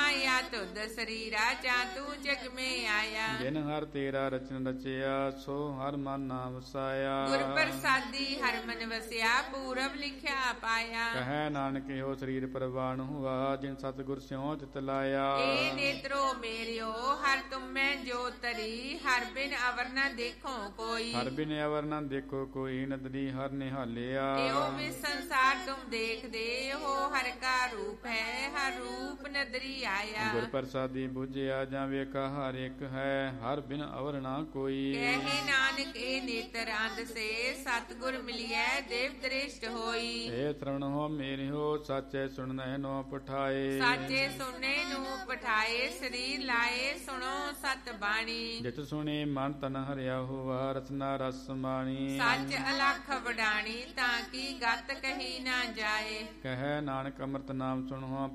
ਮਾਇਆ ਤੁਧ ਸਰੀਰਾ ਜਾਂ ਤੂੰ ਜਗ ਮੇ ਆਇਆ। ਜਿਨ ਹਰ ਤੇਰਾ ਰਚਨ ਰਚਿਆ ਸੋ ਹਰ ਮਨ ਨਾਮ ਵਸਾਇਆ। ਗੁਰ ਪ੍ਰਸਾਦੀ ਹਰ ਮਨ ਵਸਿਆ ਪੂਰਬ ਲਿਖਿਆ ਪਾਇਆ। ਕਹੈ ਨਾਨਕ ਇਹੋ ਸਰੀਰ ਪ੍ਰਵਾਨ ਹੁਆ ਜਿਨ ਸਤਿਗੁਰ ਸਿਉ ਚਿਤ ਲਾਇਆ। ਏ ਨੇਤਰੋ ਮੇਰਿਓ ਹਰ ਤੁਮੈ ਜੋ ਤਰੀ ਹਰ ਬਿਨ ਅਵਰ ਨ ਦੇਖੋ ਕੋਈ। ਹਰ ਬਿਨ ਅਵਰ ਨ ਦੇਖੋ ਕੋਈ ਨਦਰੀ ਹਰ ਨਿਹਾਲਿਆ। ਇਹੋ ਵੀ ਸੰਸਾਰ ਤੁਮ ਦੇਖਦੇ ਹੋ ਹਰ ਕਾ ਰੂਪ ਹੈ ਹਰ ਰੂਪ ਨਦਰੀ ਆਇਆ। ਗੁਰ ਪ੍ਰਸਾਦੀ ਬੁਝਿਆ ਜਾਂ ਵੇਖਾ ਹਰ ਇੱਕ ਹੈ ਹਰ ਬਿਨ ਅਵਰ ਨਾ ਕੋਈ। ਕਹੇ ਨਾਨਕ ਇਹ ਨੇਤਰ ਅੰਧ ਸੇ ਸਤਿਗੁਰ ਮਿਲਿਐ ਦੇਵ ਦ੍ਰਿਸ਼ਟ ਹੋਈ। ਏ ਸ਼ਰਵਣ ਹੋ ਮੇਰੇ ਹੋ ਸਾਚੇ ਸੁਣਨੈ ਨੋ ਪਠਾਏ। ਸਾਚੇ ਸੁਣੇ ਨੂੰ ਪਠਾਏ ਸਰੀਰ ਲਾਏ ਸੁਣੋ ਸਤ ਬਾਣੀ। ਜਿਤ ਸੁਣੇ ਮਨ ਤਨ ਹਰਿਆ ਹੋਆ ਰਸਨਾ ਰਸ ਸਮਾਣੀ। ਸੱਚ ਅਲਖ ਵਡਾਣੀ ਤਾਂ ਕੀ ਗਤ ਕਹੀ ਨਾ ਜਾਏ। ਕਹੈ ਨਾਨਕ ਅੰਮ੍ਰਿਤ ਨਾਮ ਸੁਣੋ